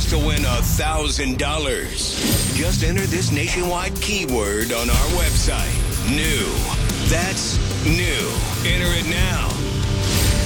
chance to win $1,000. Just enter this nationwide keyword on our website. New. That's new. Enter it now